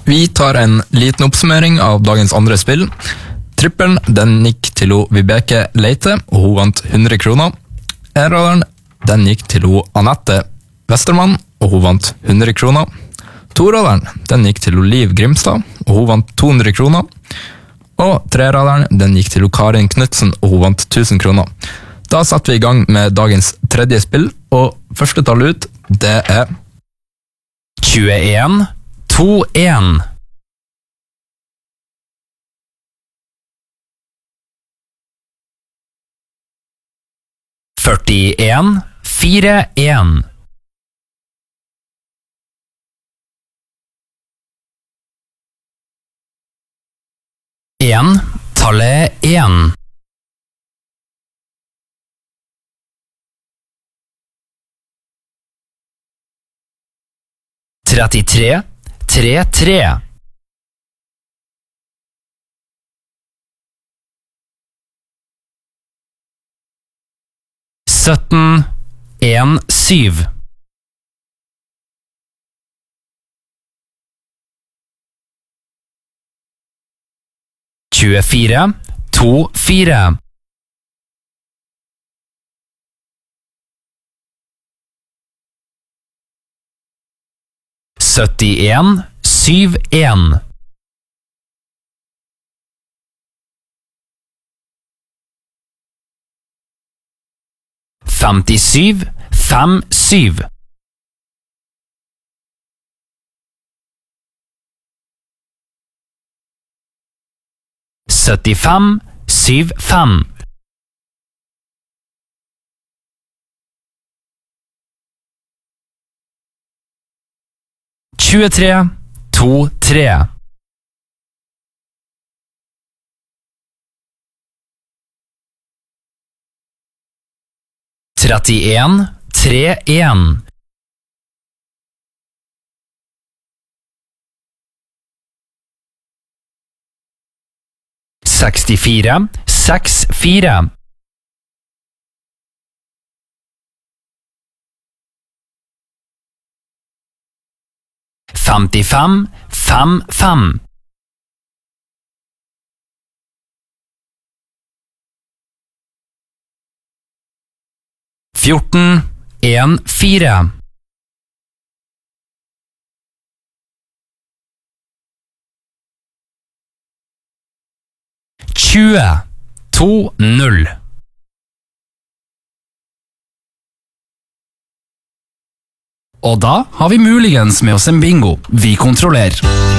Vi tar en liten oppsummering av dagens andre spill. Trippelen, den gikk til Vibeke Leite, og hun vant 100 kroner. Radaren, den gikk til Anette Westermann, og hun vant 100 kroner. Toradaren, den gikk til Liv Grimstad, og hun vant 200 kroner. Og treradaren, den gikk til Karin Knudsen, og hun vant 1000 kroner. Da satte vi i gang med dagens tredje spill, og første tall ut, det er 21, 21. 41, 41. 1, tallet 1. 33, 33. 17, 1, 7. 24, 2, 4. 71, 7, 1. 57, 5, 7. 75, 7, 5. 23, 2, 3. 31, 3, 1. 64, 6, 4. 55, 5, 5. 14, 1, 4. 20, 2, 0. Og da har vi muligens med oss en bingo. Vi kontrollerer.